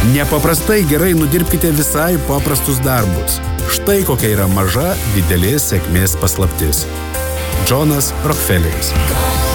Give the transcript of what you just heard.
Nepaprastai gerai nudirbkite visai paprastus darbus. Štai kokia yra maža didelės sėkmės paslaptis. Džonas Rokfeleris.